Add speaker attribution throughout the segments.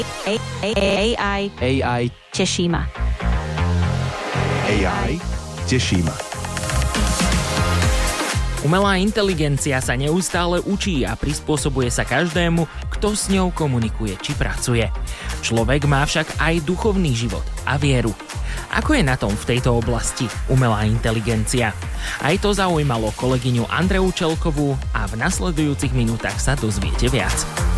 Speaker 1: AI
Speaker 2: teší ma.
Speaker 1: AI teší ma.
Speaker 3: Umelá inteligencia sa neustále učí a prispôsobuje sa každému, kto s ňou komunikuje či pracuje. Človek má však aj duchovný život a vieru. Ako je na tom v tejto oblasti umelá inteligencia? Aj to zaujímalo kolegyňu Andreu Čelkovú a v nasledujúcich minútach sa dozviete viac.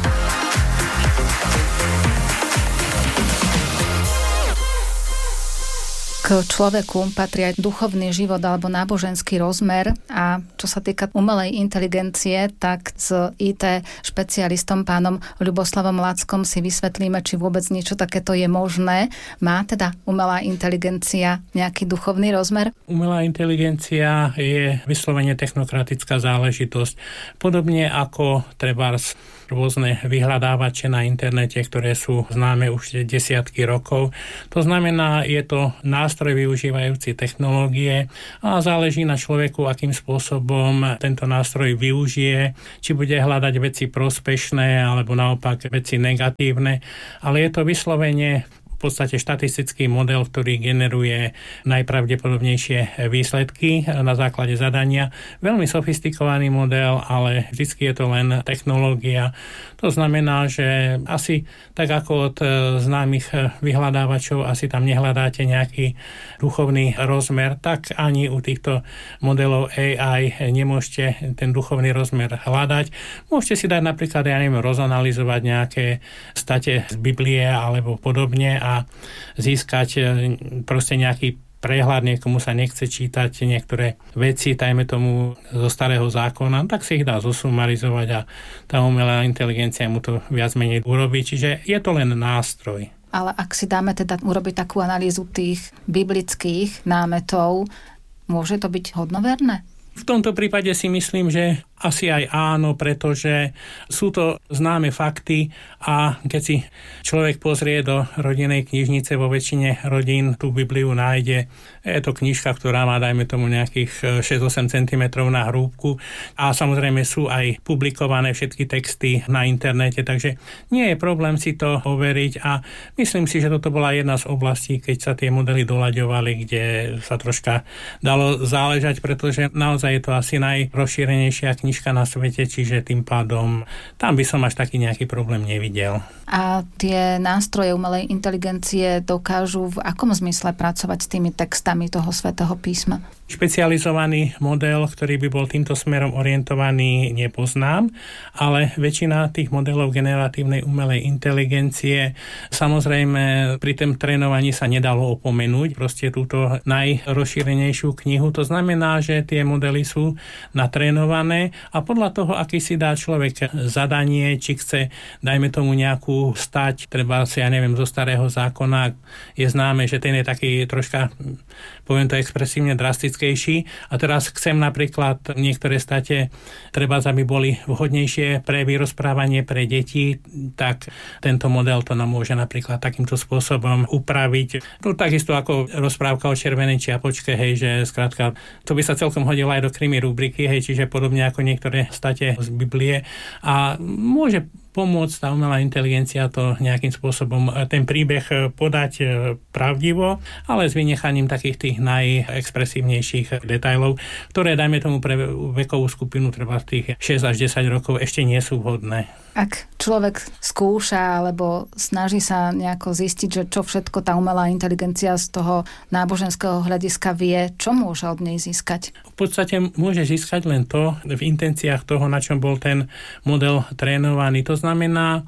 Speaker 4: K človeku patrí aj duchovný život alebo náboženský rozmer a čo sa týka umelej inteligencie, tak s IT špecialistom pánom Ľuboslavom Lackom si vysvetlíme, či vôbec niečo takéto je možné. Má teda umelá inteligencia nejaký duchovný rozmer?
Speaker 5: Umelá inteligencia je vyslovene technokratická záležitosť. Podobne ako trebárs rôzne vyhľadávače na internete, ktoré sú známe už desiatky rokov. To znamená, je to nástroj využívajúci technológie a záleží na človeku, akým spôsobom tento nástroj využije, či bude hľadať veci prospešné alebo naopak veci negatívne, ale je to vyslovene v podstate štatistický model, ktorý generuje najpravdepodobnejšie výsledky na základe zadania. Veľmi sofistikovaný model, ale vždycky je to len technológia. To znamená, že asi tak ako od známych vyhľadávačov asi tam nehľadáte nejaký duchovný rozmer, tak ani u týchto modelov AI nemôžete ten duchovný rozmer hľadať. Môžete si dať napríklad, rozanalizovať nejaké state z Biblie alebo podobne a získať proste nejaký prehľad, niekomu sa nechce čítať niektoré veci, dajme tomu zo starého zákona, tak si ich dá zosumarizovať a tá umelá inteligencia mu to viac menej urobí, čiže je to len nástroj.
Speaker 4: Ale ak si dáme teda urobiť takú analýzu tých biblických námetov, môže to byť hodnoverné?
Speaker 5: V tomto prípade si myslím, že asi aj áno, pretože sú to známe fakty a keď si človek pozrie do rodinnej knižnice, vo väčšine rodín tú Bibliu nájde. Je to knižka, ktorá má, dajme tomu, nejakých 6-8 cm na hrúbku a samozrejme sú aj publikované všetky texty na internete, takže nie je problém si to overiť a myslím si, že toto bola jedna z oblastí, keď sa tie modely doľaďovali, kde sa troška dalo záležať, pretože naozaj je to asi najrozšírenejšia knižka na svete, čiže tým pádom tam by som až taký nejaký problém nevidel.
Speaker 4: A tie nástroje umelej inteligencie dokážu v akom zmysle pracovať s tými textami toho Svätého písma?
Speaker 5: Špecializovaný model, ktorý by bol týmto smerom orientovaný, nepoznám, ale väčšina tých modelov generatívnej umelej inteligencie samozrejme pri tom trénovaní sa nedalo opomenúť proste túto najrozšírenejšiu knihu. To znamená, že tie modely sú natrénované a podľa toho, aký si dá človek zadanie, či chce, dajme tomu nejakú stať, treba si, zo starého zákona, je známe, že ten je taký troška, poviem to expresívne, drastickejší a teraz chcem napríklad niektoré state, treba aby boli vhodnejšie pre vyrozprávanie pre deti, tak tento model to nám môže napríklad takýmto spôsobom upraviť. No takisto ako rozprávka o červenej čiapočke, hej, že skrátka, to by sa celkom hodilo aj do krimi rubriky, hej, čiže podobne ako niektoré state z Biblie a môže pomôcť tá umelá inteligencia to nejakým spôsobom ten príbeh podať pravdivo, ale s vynechaním takých tých najexpresívnejších detailov, ktoré, dajme tomu, pre vekovú skupinu treba tých 6 až 10 rokov ešte nie sú vhodné.
Speaker 4: Ak človek skúša alebo snaží sa nejako zistiť, že čo všetko tá umelá inteligencia z toho náboženského hľadiska vie, čo môže od nej získať?
Speaker 5: V podstate môže získať len to v intenciách toho, na čom bol ten model trénovaný. To znamená,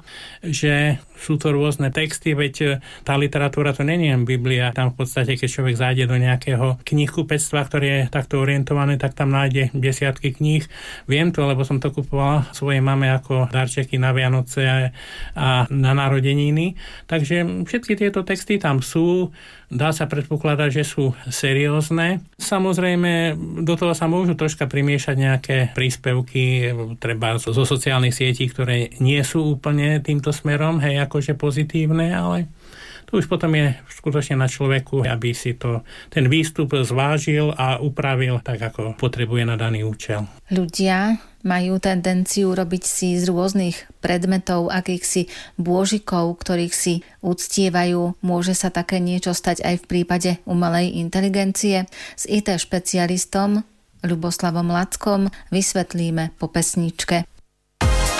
Speaker 5: že sú to rôzne texty, veď tá literatúra to nie je len Biblia. Tam v podstate, keď človek zájde do nejakého knihkupectva, ktoré je takto orientované, tak tam nájde desiatky kníh. Viem to, lebo som to kupovala svojej mame ako darčeky na Vianoce a na narodeniny. Takže všetky tieto texty tam sú. Dá sa predpokladať, že sú seriózne. Samozrejme, do toho sa môžu troška primiešať nejaké príspevky, treba zo sociálnych sietí, ktoré nie sú úplne týmto smerom, hej, akože pozitívne, ale to už potom je skutočne na človeku, aby si ten výstup zvážil a upravil tak, ako potrebuje na daný účel.
Speaker 4: Ľudia majú tendenciu robiť si z rôznych predmetov, akýchsi bôžikov, ktorých si uctievajú. Môže sa také niečo stať aj v prípade umelej inteligencie? S IT špecialistom Ľuboslavom Lackom vysvetlíme po pesničke.